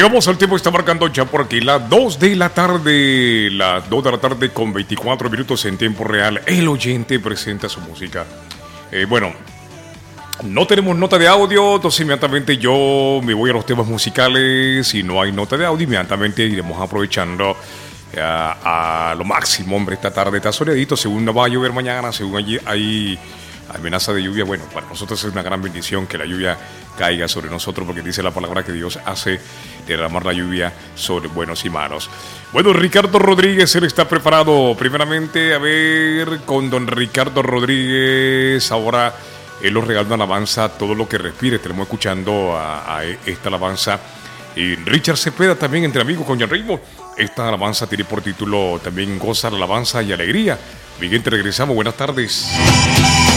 Llegamos al tiempo, está marcando ya por aquí las 2 de la tarde. Las 2 de la tarde con 24 minutos en tiempo real. El oyente presenta su música. Bueno, no tenemos nota de audio, entonces inmediatamente yo me voy a los temas musicales. Si no hay nota de audio, inmediatamente iremos aprovechando a lo máximo, hombre, esta tarde está soleadito. Según no va a llover mañana, según allí hay amenaza de lluvia. Bueno, para nosotros es una gran bendición que la lluvia caiga sobre nosotros, porque dice la palabra que Dios hace derramar la lluvia sobre buenos y malos. Bueno, Ricardo Rodríguez, él está preparado. Primeramente, a ver, con don Ricardo Rodríguez, ahora él nos regala una alabanza, todo lo que respire. Tenemos escuchando a esta alabanza. Y Richard Cepeda también, entre amigos con Jan Ritmo. Esta alabanza tiene por título también Goza la alabanza y alegría. Miguel, te regresamos. Buenas tardes.